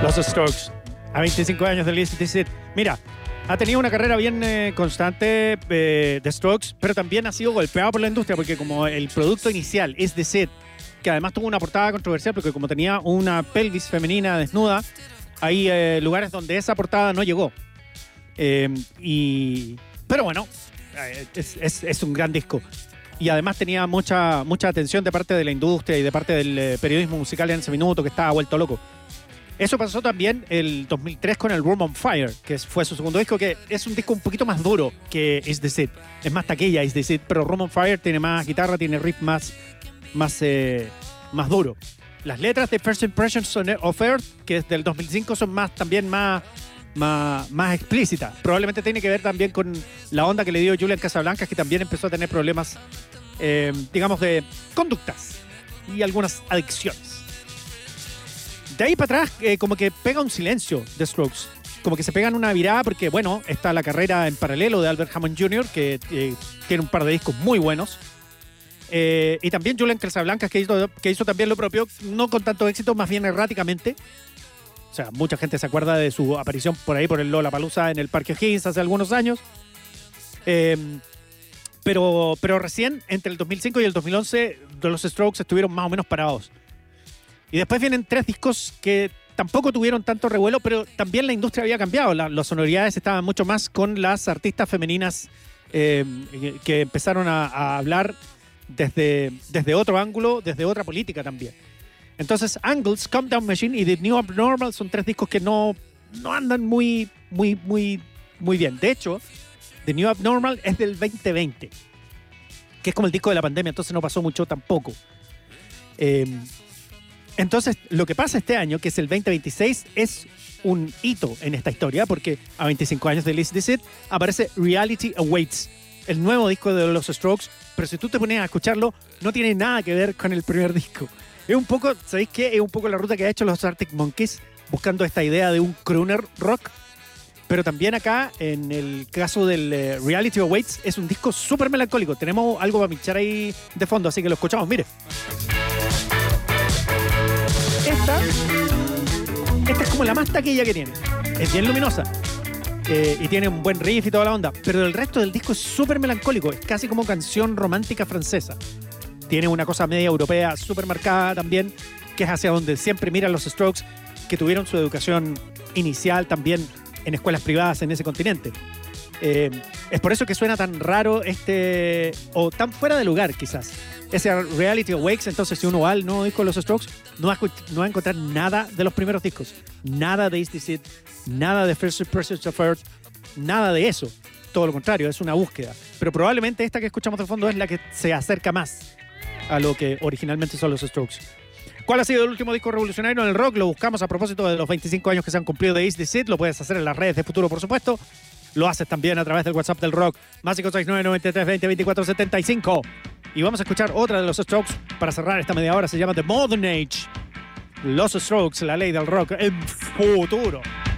Los Strokes, a 25 años del ACDC. Mira, ha tenido una carrera bien constante de Strokes, pero también ha sido golpeado por la industria, porque como el producto inicial es The Set, que además tuvo una portada controversial, porque como tenía una pelvis femenina desnuda, hay lugares donde esa portada no llegó. Pero bueno, es un gran disco. Y además tenía mucha atención de parte de la industria y de parte del periodismo musical en ese minuto, que estaba vuelto loco. Eso pasó también el 2003 con el Room on Fire, que fue su segundo disco, que es un disco un poquito más duro que Is The Seed. Es más taquilla Is The Seed, pero Room on Fire tiene más guitarra, tiene riff más duro. Las letras de First Impressions of Earth, que es del 2005, son también más explícitas. Probablemente tiene que ver también con la onda que le dio Julian Casablancas, que también empezó a tener problemas, digamos, de conductas y algunas adicciones. De ahí para atrás, como que pega un silencio de Strokes. Como que se pegan una virada porque, bueno, está la carrera en paralelo de Albert Hammond Jr., que tiene un par de discos muy buenos. Y también Julian Casablancas, que hizo también lo propio, no con tanto éxito, más bien erráticamente. O sea, mucha gente se acuerda de su aparición por ahí, por el Lollapalooza en el Parque O'Higgins hace algunos años. Pero recién, entre el 2005 y el 2011, los Strokes estuvieron más o menos parados. Y después vienen 3 discos que tampoco tuvieron tanto revuelo, pero también la industria había cambiado. Las sonoridades estaban mucho más con las artistas femeninas que empezaron a hablar desde otro ángulo, desde otra política también. Entonces, Angles, Calm Down Machine y The New Abnormal son 3 discos que no andan muy bien. De hecho, The New Abnormal es del 2020, que es como el disco de la pandemia, entonces no pasó mucho tampoco. Entonces, lo que pasa este año, que es el 2026, es un hito en esta historia, porque a 25 años de ACDC aparece Reality Awaits, el nuevo disco de los Strokes, pero si tú te pones a escucharlo, no tiene nada que ver con el primer disco. Es un poco, ¿sabéis qué? Es un poco la ruta que ha hecho los Arctic Monkeys, buscando esta idea de un crooner rock, pero también acá, en el caso del Reality Awaits, es un disco súper melancólico. Tenemos algo para pinchar ahí de fondo, así que lo escuchamos, mire. Esta es como la más taquilla que tiene. Es bien luminosa. Y tiene un buen riff y toda la onda. Pero el resto del disco es súper melancólico. Es casi como canción romántica francesa. Tiene una cosa media europea súper marcada también, que es hacia donde siempre miran los Strokes, que tuvieron su educación inicial también en escuelas privadas en ese continente. Es por eso que suena tan raro o tan fuera de lugar quizás. Ese Reality Awakes, entonces si uno va al nuevo disco de los Strokes, no va a encontrar nada de los primeros discos. Nada de Is The Seed, nada de First Impressions of Earth, nada de eso. Todo lo contrario, es una búsqueda. Pero probablemente esta que escuchamos de fondo es la que se acerca más a lo que originalmente son los Strokes. ¿Cuál ha sido el último disco revolucionario en el rock? Lo buscamos a propósito de los 25 años que se han cumplido de Is The Seed. Lo puedes hacer en las redes de Futuro, por supuesto. Lo haces también a través del WhatsApp del rock, más 569-9320-2475. Y vamos a escuchar otra de los Strokes para cerrar esta media hora. Se llama The Modern Age. Los Strokes, la ley del rock en Futuro.